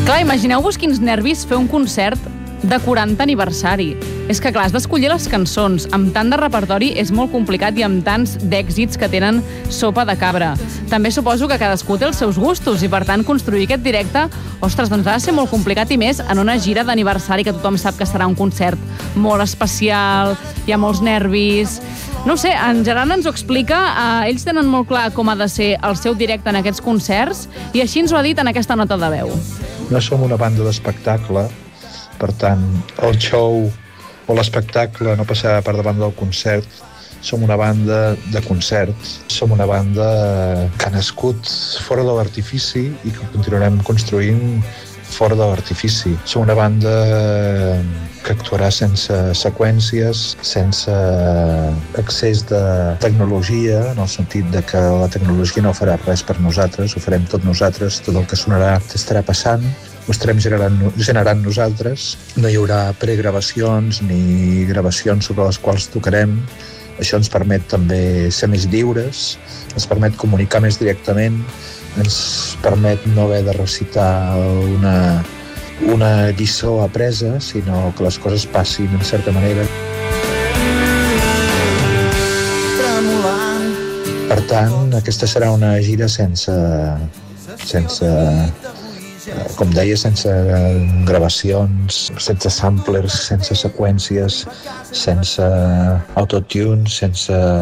Clar, imagineu-vos quins nervis fer un concert de 40 aniversari. És que, clar, has d'escollir les cançons. Amb tant de repertori és molt complicat i amb tants d'èxits que tenen sopa de cabra. També suposo que cadascú té els seus gustos i, per tant, construir aquest directe, ostres, doncs ha de ser molt complicat i més en una gira d'aniversari que tothom sap que serà un concert molt especial, hi ha molts nervis. No sé, en Gerard ens ho explica, ells tenen molt clar com ha de ser el seu directe en aquests concerts i així ens ho ha dit en aquesta nota de veu. No som una banda d'espectacle, per tant, el show o l'espectacle no passarà per davant del concert. Som una banda de concerts, som una banda que ha nascut fora de l'artifici i que continuarem construint fora de l'artifici. Som una banda que actuarà sense seqüències, sense excés de tecnologia, en el sentit de que la tecnologia no farà res per nosaltres, ho farem tot nosaltres, tot el que sonarà estarà passant, ho estarem generant nosaltres. No hi haurà pregravacions ni gravacions sobre les quals tocarem. Això ens permet també ser més lliures, ens permet comunicar més directament, ens permet no haver de recitar una lliçó apresa, sinó que les coses passin en certa manera. Per tant, aquesta serà una gira sense com deia, sense gravacions, sense samplers, sense seqüències, sense autotune, sense